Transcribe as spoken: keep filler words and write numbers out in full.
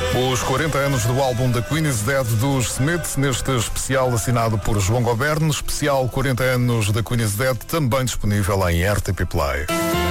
Os quarenta anos do álbum da Queen is Dead dos Smith, neste especial assinado por João Goberno, especial quarenta anos da Queen is Dead, também disponível em R T P Play.